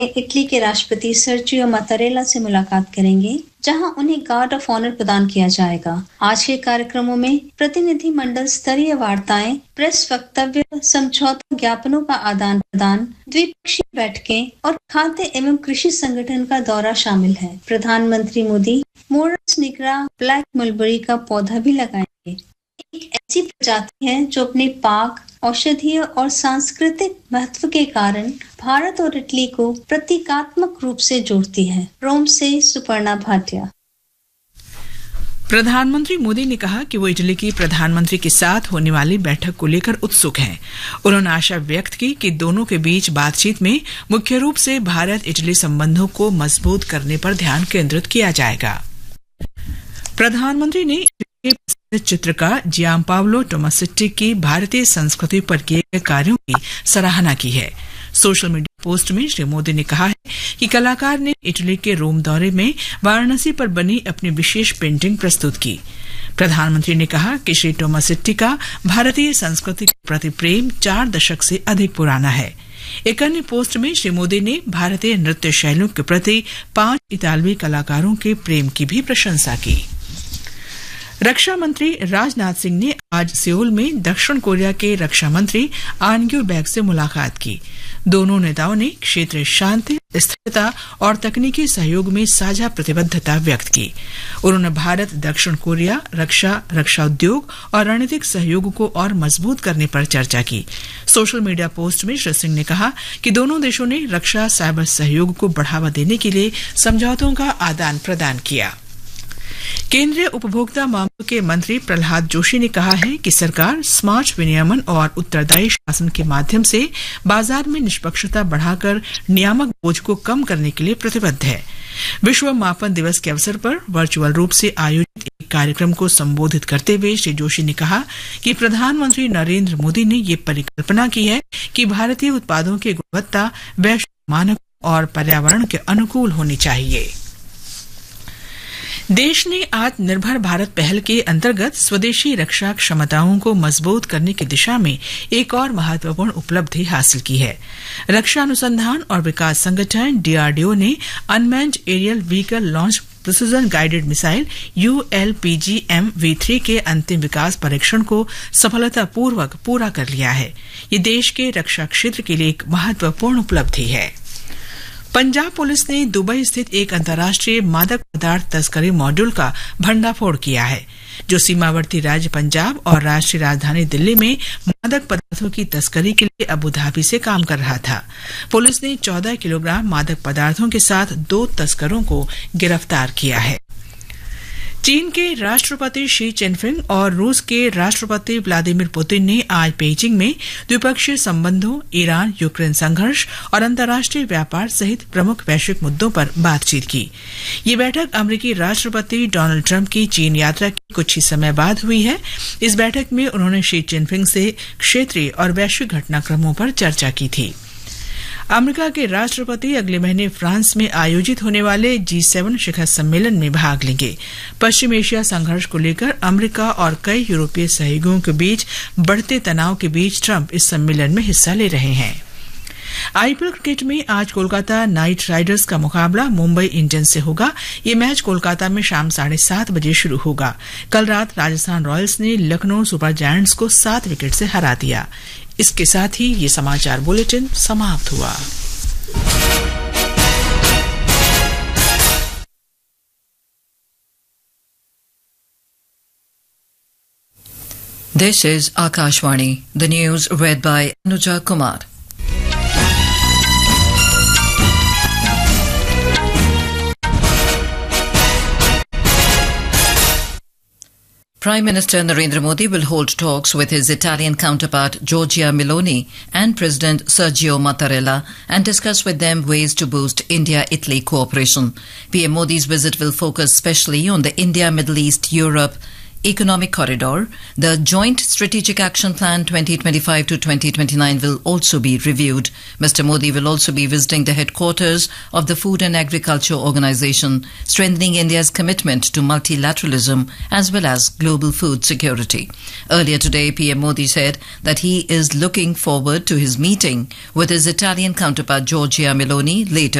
Italy के राष्ट्रपति Sergio मातारेला से मुलाकात करेंगे, जहां उन्हें गार्ड ऑफ ऑनर प्रदान किया जाएगा। आज के कार्यक्रमों में प्रतिनिधिमंडल स्तरीय वार्ताएं, प्रेस वक्तव्य, समझौता ज्ञापनों का आदान प्रदान, द्विपक्षीय बैठकें और खाद्य एवं कृषि संगठन का दौरा शामिल है। प्रधानमंत्री Modi Morris nigra black mulberry का पौधा भी लगाएंगे। एक ऐसी प्रजाति है जो अपने पाक, औषधीय और सांस्कृतिक महत्व के कारण भारत और इटली को प्रतीकात्मक रूप से जोड़ती है। रोम से सुपर्णा भाटिया। प्रधानमंत्री मोदी ने कहा कि वो इटली की प्रधानमंत्री के साथ होने वाली बैठक को लेकर उत्सुक हैं। उन्होंने आशा व्यक्त की कि दोनों के बीच बातचीत में मुख्य रूप से भारत इटली संबंधों को मजबूत करने पर ध्यान केंद्रित किया जाएगा। प्रधानमंत्री ने चित्रकार जियांपावलो टोमासेट्टी की भारतीय संस्कृति पर किए गए कार्यों की सराहना की है। सोशल मीडिया पोस्ट में श्री मोदी ने कहा है कि कलाकार ने इटली के रोम दौरे में वाराणसी पर बनी अपनी विशेष पेंटिंग प्रस्तुत की। प्रधानमंत्री ने कहा कि श्री टोमासेट्टी का भारतीय संस्कृति के प्रति प्रेम 4 दशक से अधिक पुराना है। एक अन्य पोस्ट में श्री मोदी ने भारतीय नृत्य शैलियों के प्रति 5 इतालवी कलाकारों के प्रेम की भी प्रशंसा की। रक्षा मंत्री राजनाथ सिंह ने आज सियोल में दक्षिण कोरिया के रक्षा मंत्री आन ग्यू बैक से मुलाकात की। दोनों नेताओं ने क्षेत्रीय शांति, स्थिरता और तकनीकी सहयोग में साझा प्रतिबद्धता व्यक्त की। उन्होंने भारत दक्षिण कोरिया रक्षा उद्योग और रणनीतिक सहयोग को और मजबूत करने पर चर्चा की। सोशल मीडिया पोस्ट में श्री सिंह ने कहा कि दोनों देशों ने रक्षा साइबर सहयोग को बढ़ावा देने के लिए समझौतों का आदान प्रदान किया। केंद्रीय उपभोक्ता मामलों के मंत्री प्रहलाद जोशी ने कहा है कि सरकार स्मार्ट विनियमन और उत्तरदायी शासन के माध्यम से बाजार में निष्पक्षता बढ़ाकर नियामक बोझ को कम करने के लिए प्रतिबद्ध है। विश्व मापन दिवस के अवसर पर वर्चुअल रूप से आयोजित एक कार्यक्रम को संबोधित करते हुए श्री जोशी ने कहा कि प्रधानमंत्री नरेंद्र मोदी ने ये परिकल्पना की है कि भारतीय उत्पादों की गुणवत्ता वैश्विक मानक और पर्यावरण के अनुकूल होनी चाहिए। देश ने आत्मनिर्भर भारत पहल के अंतर्गत स्वदेशी रक्षा क्षमताओं को मजबूत करने की दिशा में एक और महत्वपूर्ण उपलब्धि हासिल की है। रक्षा अनुसंधान और विकास संगठन DRDO ने unmanned aerial vehicle launch precision guided missile ULPGM-V3 के अंतिम विकास परीक्षण को सफलतापूर्वक पूरा कर लिया है। ये देश के रक्षा क्षेत्र के लिए एक महत्वपूर्ण उपलब्धि है। पंजाब पुलिस ने दुबई स्थित एक अंतर्राष्ट्रीय मादक पदार्थ तस्करी मॉड्यूल का भंडाफोड़ किया है, जो सीमावर्ती राज्य पंजाब और राष्ट्रीय राजधानी दिल्ली में मादक पदार्थों की तस्करी के लिए अबू धाबी से काम कर रहा था। पुलिस ने 14 किलोग्राम मादक पदार्थों के साथ 2 तस्करों को गिरफ्तार किया है। चीन के राष्ट्रपति शी जिनपिंग और रूस के राष्ट्रपति व्लादिमीर पुतिन ने आज पेइचिंग में द्विपक्षीय संबंधों, ईरान यूक्रेन संघर्ष और अंतर्राष्ट्रीय व्यापार सहित प्रमुख वैश्विक मुद्दों पर बातचीत की। ये बैठक अमेरिकी राष्ट्रपति डोनाल्ड ट्रंप की चीन यात्रा के कुछ ही समय बाद हुई है। इस बैठक में उन्होंने शी जिनपिंग से क्षेत्रीय और वैश्विक घटनाक्रमों पर चर्चा की थी। अमेरिका के राष्ट्रपति अगले महीने फ्रांस में आयोजित होने वाले G7 शिखर सम्मेलन में भाग लेंगे। पश्चिम एशिया संघर्ष को लेकर अमेरिका और कई यूरोपीय सहयोगियों के बीच बढ़ते तनाव के बीच ट्रंप इस सम्मेलन में हिस्सा ले रहे हैं। IPL क्रिकेट में आज कोलकाता नाइट राइडर्स का मुकाबला मुंबई इंडियंस से होगा। ये मैच कोलकाता में शाम 7:30 बजे शुरू होगा। कल रात राजस्थान रॉयल्स ने लखनऊ सुपर जायंट्स को 7 विकेट से हरा दिया। इसके साथ ही ये समाचार बुलेटिन समाप्त हुआ। This is Akashvani. The news read by Anuja Kumar. Prime Minister Narendra Modi will hold talks with his Italian counterpart Giorgia Meloni and President Sergio Mattarella and discuss with them ways to boost India-Italy cooperation. PM Modi's visit will focus specially on the India, Middle East, Europe, economic corridor, the Joint Strategic Action Plan 2025 to 2029 will also be reviewed. Mr. Modi will also be visiting the headquarters of the Food and Agriculture Organization, strengthening India's commitment to multilateralism as well as global food security. Earlier today, PM Modi said that he is looking forward to his meeting with his Italian counterpart Giorgia Meloni later